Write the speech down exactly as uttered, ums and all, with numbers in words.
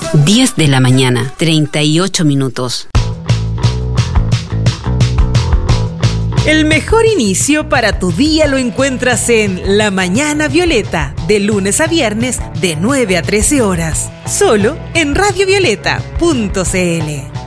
diez de la mañana, treinta y ocho minutos. El mejor inicio para tu día lo encuentras en La Mañana Violeta, de lunes a viernes de nueve a trece horas, solo en radio violeta punto c l.